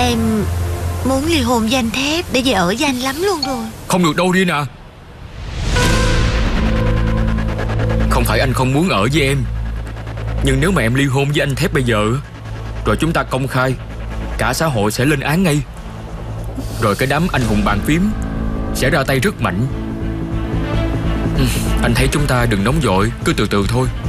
Em muốn ly hôn với anh Thép để về ở với anh lắm luôn rồi. Không được đâu Riêng. Không phải anh không muốn ở với em, nhưng nếu mà em ly hôn với anh Thép bây giờ, rồi chúng ta công khai, cả xã hội sẽ lên án ngay. Rồi cái đám anh hùng bàn phím sẽ ra tay rất mạnh. Anh thấy chúng ta đừng nóng vội, cứ từ từ thôi.